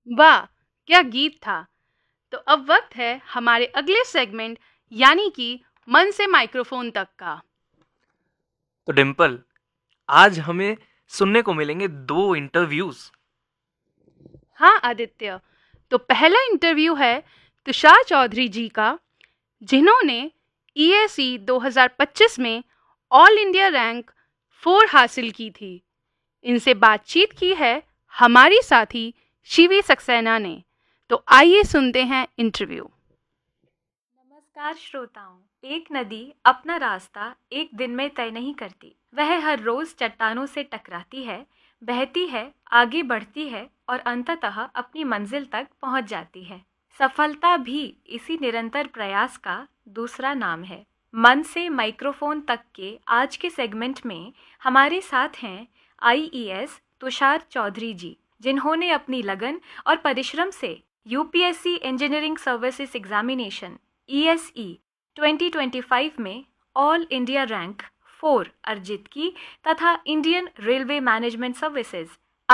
वाह, क्या गीत था। तो अब वक्त है हमारे अगले सेगमेंट यानी कि मन से माइक्रोफोन तक का। तो डिम्पल, आज हमें सुनने को मिलेंगे 2 इंटरव्यूज। हाँ आदित्य, तो पहला इंटरव्यू है तुषार चौधरी जी का, जिन्होंने ईएसी 2025 में ऑल इंडिया रैंक 4 हासिल की थी। इनसे बातचीत की है हमारी साथी शिवी सक्सेना ने। तो आइए सुनते हैं इंटरव्यू। नमस्कार श्रोताओं। एक नदी अपना रास्ता एक दिन में तय नहीं करती। वह हर रोज चट्टानों से टकराती है, बहती है, आगे बढ़ती है और अंततः अपनी मंजिल तक पहुंच जाती है। सफलता भी इसी निरंतर प्रयास का दूसरा नाम है। मन से माइक्रोफोन तक के आज के सेगमेंट में हमारे साथ हैं आईईएस तुषार चौधरी जी, जिन्होंने अपनी लगन और परिश्रम से UPSC engineering services examination ESE 2025 में ऑल इंडिया रैंक 4 अर्जित की तथा Indian railway management services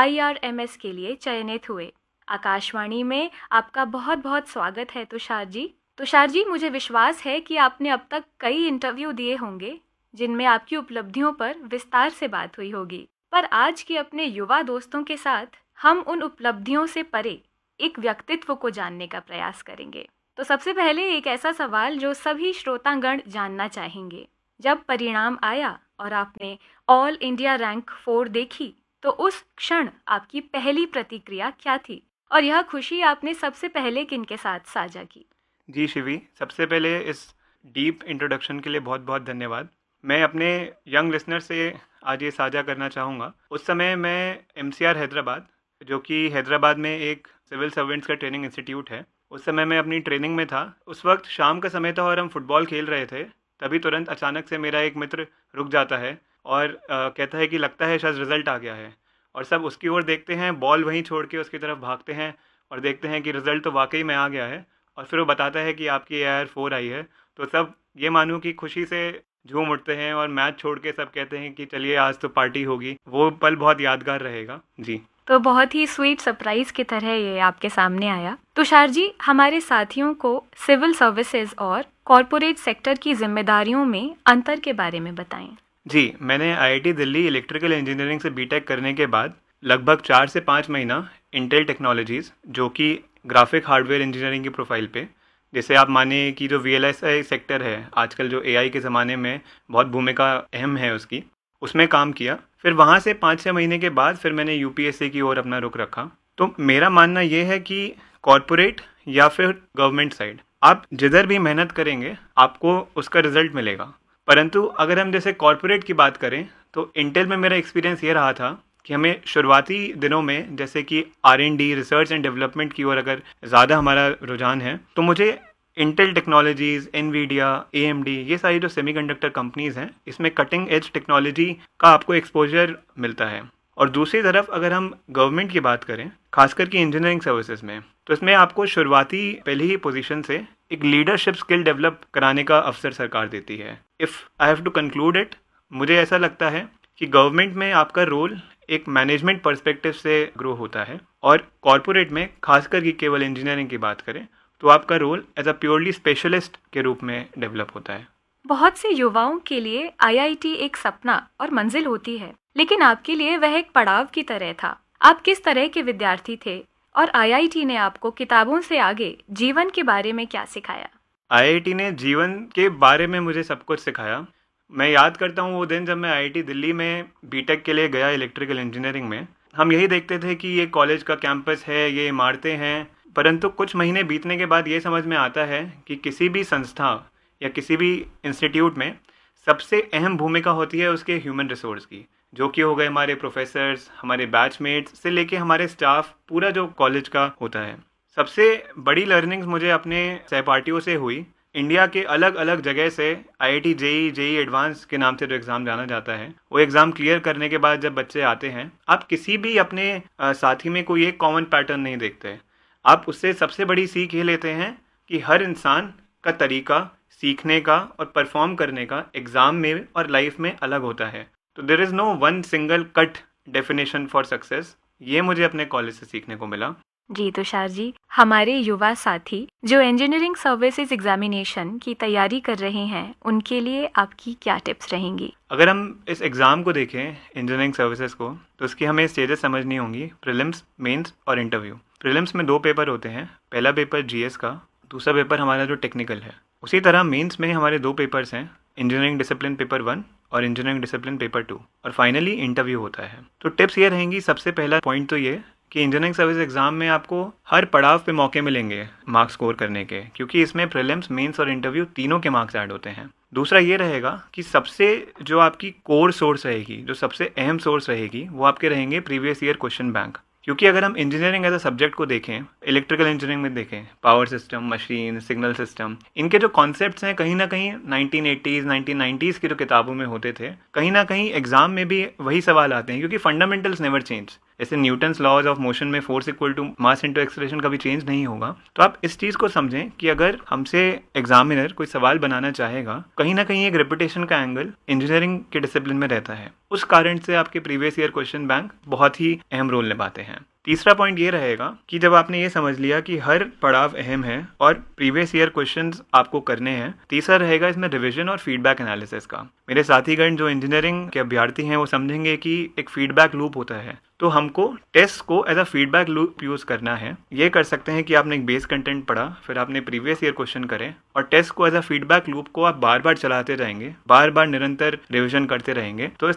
IRMS के लिए चयनित हुए। आकाशवाणी में आपका बहुत बहुत स्वागत है तुषार जी। तुषार जी, मुझे विश्वास है कि आपने अब तक कई इंटरव्यू दिए होंगे जिनमें आपकी उपलब्धियों पर विस्तार से बात हुई होगी, पर आज के अपने युवा दोस्तों के साथ हम उन उपलब्धियों से परे एक व्यक्तित्व को जानने का प्रयास करेंगे। तो सबसे पहले एक ऐसा सवाल जो सभी श्रोतागण जानना चाहेंगे। जब परिणाम आया और आपने ऑल इंडिया रैंक 4 देखी, तो उस क्षण आपकी पहली प्रतिक्रिया क्या थी और यह खुशी आपने सबसे पहले किनके साथ साझा की? जी शिवी, सबसे पहले इस डीप इंट्रोडक्शन के लिए बहुत बहुत धन्यवाद। मैं अपने यंग लिसनर से आज ये साझा करना चाहूँगा। उस समय मैं MCR हैदराबाद, जो कि हैदराबाद में एक सिविल सर्वेंट्स का ट्रेनिंग इंस्टीट्यूट है, उस समय मैं अपनी ट्रेनिंग में था। उस वक्त शाम का समय था और हम फुटबॉल खेल रहे थे। तभी तुरंत अचानक से मेरा एक मित्र रुक जाता है और कहता है कि लगता है शायद रिज़ल्ट आ गया है। और सब उसकी ओर देखते हैं, बॉल वहीं छोड़ के उसकी तरफ भागते हैं और देखते हैं कि रिज़ल्ट तो वाकई में आ गया है। और फिर वो बताता है कि आपकी AIR 4 आई है। तो सब ये मानो कि खुशी से झूम उठते हैं और मैच छोड़ के सब कहते हैं कि चलिए आज तो पार्टी होगी। वो पल बहुत यादगार रहेगा। जी, तो बहुत ही स्वीट सरप्राइज की तरह ये आपके सामने आया। तुषार जी, हमारे साथियों को सिविल सर्विसेज और कॉरपोरेट सेक्टर की जिम्मेदारियों में अंतर के बारे में बताएं। जी, मैंने IIT दिल्ली इलेक्ट्रिकल इंजीनियरिंग से BTech करने के बाद लगभग 4 से 5 महीना इंटेल टेक्नोलॉजीज़, जो कि ग्राफिक हार्डवेयर इंजीनियरिंग की प्रोफाइल पे, जैसे आप माने कि जो VLSI सेक्टर है आजकल, जो AI के ज़माने में बहुत भूमिका अहम है उसकी, उसमें काम किया। फिर वहाँ से 5-6 महीने के बाद फिर मैंने UPSC की ओर अपना रुख रखा। तो मेरा मानना ये है कि कॉरपोरेट या फिर गवर्नमेंट साइड, आप जिधर भी मेहनत करेंगे आपको उसका रिजल्ट मिलेगा। परंतु अगर हम जैसे कॉरपोरेट की बात करें तो इंटेल में मेरा एक्सपीरियंस ये रहा था कि हमें शुरुआती दिनों में जैसे कि R&D, रिसर्च एंड डेवलपमेंट की ओर अगर ज़्यादा हमारा रुझान है, तो मुझे इंटेल टेक्नोलॉजीज़, NVIDIA, AMD, ये सारी जो सेमीकंडक्टर कंपनीज़ हैं, इसमें कटिंग एज टेक्नोलॉजी का आपको एक्सपोजर मिलता है। और दूसरी तरफ अगर हम गवर्नमेंट की बात करें, खासकर कि इंजीनियरिंग सर्विसेज में, तो इसमें आपको शुरुआती पहली ही पोजीशन से एक लीडरशिप स्किल डेवलप कराने का अवसर सरकार देती है। If I have to conclude it, मुझे ऐसा लगता है कि गवर्नमेंट में आपका रोल एक मैनेजमेंट पर्सपेक्टिव से ग्रो होता है और कॉरपोरेट में, खासकर कि केवल इंजीनियरिंग की बात करें, तो आपका role as a purely specialist के रूप में डेवलप होता है। बहुत से युवाओं के लिए IIT एक सपना और मंजिल होती है, लेकिन आपके लिए वह एक पड़ाव की तरह था। आप किस तरह के विद्यार्थी थे और IIT ने आपको किताबों से आगे जीवन के बारे में क्या सिखाया? IIT ने जीवन के बारे में मुझे सब कुछ सिखाया। मैं याद करता हूँ वो दिन जब मैं IIT दिल्ली में BTech के लिए गया इलेक्ट्रिकल इंजीनियरिंग में। हम यही देखते थे कि ये कॉलेज का कैंपस है, ये इमारतें हैं, परंतु कुछ महीने बीतने के बाद ये समझ में आता है कि किसी भी संस्था या किसी भी इंस्टीट्यूट में सबसे अहम भूमिका होती है उसके ह्यूमन रिसोर्स की, जो कि हो गए हमारे प्रोफेसर्स, हमारे बैचमेट्स से लेके हमारे स्टाफ, पूरा जो कॉलेज का होता है। सबसे बड़ी लर्निंग्स मुझे अपने सहपाठियों से हुई। इंडिया के अलग अलग जगह से IIT JEE एडवांस के नाम से जो एग्ज़ाम जाना जाता है, वो एग्ज़ाम क्लियर करने के बाद जब बच्चे आते हैं, आप किसी भी अपने साथी में कोई एक कॉमन पैटर्न नहीं देखते। आप उससे सबसे बड़ी सीख ये लेते हैं कि हर इंसान का तरीका सीखने का और परफॉर्म करने का एग्ज़ाम में और लाइफ में अलग होता है। तो there is no one single cut definition for success. ये मुझे अपने कॉलेज से सीखने को मिला। जी तुषार जी, हमारे युवा साथी जो इंजीनियरिंग सर्विसेज एग्जामिनेशन की तैयारी कर रहे हैं, उनके लिए आपकी क्या टिप्स रहेंगी? अगर हम इस एग्ज़ाम को देखें इंजीनियरिंग सर्विसेज को, तो उसकी हमें स्टेजेस समझनी होंगी, प्रीलिम्स, मेंस और इंटरव्यू। प्रीलिम्स में 2 पेपर होते हैं, पहला पेपर जीएस का, दूसरा पेपर हमारा जो टेक्निकल है। उसी तरह मेंस में हमारे 2 पेपर्स हैं, इंजीनियरिंग डिसिप्लिन पेपर 1 और इंजीनियरिंग डिसिप्लिन पेपर 2, और फाइनली इंटरव्यू होता है। तो टिप्स ये रहेंगी, सबसे पहला पॉइंट तो ये कि इंजीनियरिंग सर्विस एग्जाम में आपको हर पड़ाव पे मौके मिलेंगे मार्क्स स्कोर करने के, क्योंकि इसमें प्रीलिम्स, मेंस और इंटरव्यू तीनों के मार्क्स ऐड होते हैं। दूसरा ये रहेगा कि सबसे जो आपकी कोर सोर्स रहेगी, जो सबसे अहम सोर्स रहेगी, वो आपके रहेंगे प्रीवियस ईयर क्वेश्चन बैंक। क्योंकि अगर हम इंजीनियरिंग एज अ सब्जेक्ट को देखें, इलेक्ट्रिकल इंजीनियरिंग में देखें, power system, machine, signal system, इनके जो कॉन्सेप्ट्स हैं कहीं ना कहीं 1980s 1990s की जो किताबों में होते थे, कहीं ना कहीं एग्जाम में भी वही सवाल आते हैं, क्योंकि फंडामेंटल्स नेवर चेंज। जैसे न्यूटन्स लॉज ऑफ मोशन में force equal to mass into acceleration कभी चेंज नहीं होगा। तो आप इस चीज़ को समझें कि अगर हमसे एग्जामिनर कोई सवाल बनाना चाहेगा, कहीं ना कहीं एक रेपुटेशन का एंगल इंजीनियरिंग के डिसिप्लिन में रहता है। उस कारण से आपके प्रीवियस ईयर क्वेश्चन बैंक बहुत ही अहम रोल निभाते हैं। तीसरा पॉइंट ये रहेगा कि जब आपने ये समझ लिया कि हर पड़ाव अहम है और प्रीवियस ईयर क्वेश्चंस आपको करने हैं, तीसरा रहेगा इसमें रिवीजन और फीडबैक एनालिसिस का। मेरे साथीगण जो इंजीनियरिंग के अभ्यर्थी हैं वो समझेंगे कि एक फीडबैक लूप होता है, तो हमको टेस्ट को as a feedback loop use करना है। ये कर सकते हैं कि आपने एक बेस कंटेंट पढ़ा, फिर आपने प्रीवियस ईयर क्वेश्चन करे, और टेस्ट को एज अ फीडबैक लूप को आप बार बार चलाते जाएंगे, बार बार निरंतर रिवीजन करते रहेंगे। तो